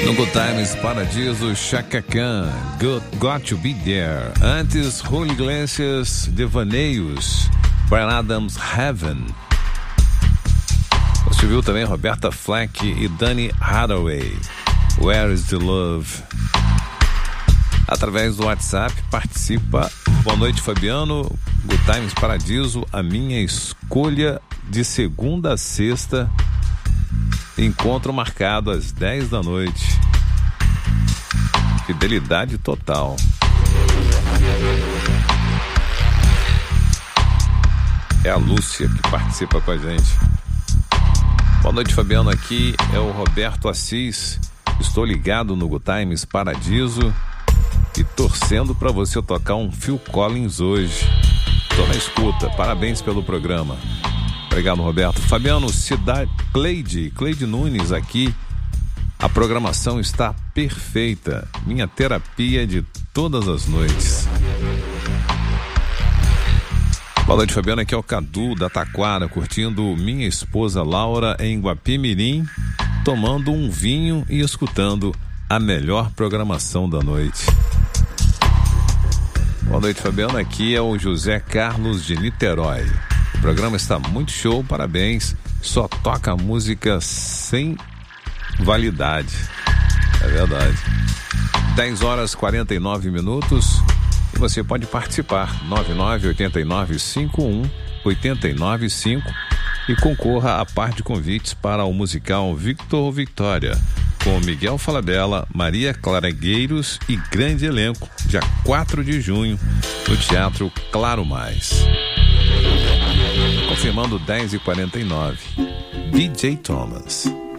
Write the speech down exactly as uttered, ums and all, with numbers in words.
No Good Times Paradiso, Chaka Khan, Good, Got to Be There. Antes, Julio Iglesias, Devaneios, Bryan Adams, Heaven. Você viu também Roberta Fleck e Donny Hathaway, Where is the Love? Através do WhatsApp, participa. Boa noite, Fabiano. Good Times Paradiso, a minha escolha de segunda a sexta. Encontro marcado às dez da noite. Fidelidade total. É a Lúcia que participa com a gente. Boa noite, Fabiano. Aqui é o Roberto Assis. Estou ligado no Good Times Paradiso e torcendo para você tocar um Phil Collins hoje. Tô na escuta. Parabéns pelo programa. Obrigado, Roberto. Fabiano, Cidade Cleide, Cleide Nunes aqui. A programação está perfeita. Minha terapia de todas as noites. Boa noite, Fabiano. Aqui é o Cadu da Taquara, curtindo minha esposa Laura em Guapimirim, tomando um vinho e escutando a melhor programação da noite. Boa noite, Fabiano. Aqui é o José Carlos de Niterói. O programa está muito show, parabéns. Só toca música sem validade. É verdade. dez horas e quarenta e nove minutos. E você pode participar. nove nove oito nove cinco um oito nove cinco e concorra a par de convites para o musical Victor Victoria, com Miguel Falabella, Maria Claregueiros e grande elenco, dia quatro de junho, no Teatro Claro Mais. Confirmando dez e quarenta e nove. D J Thomas.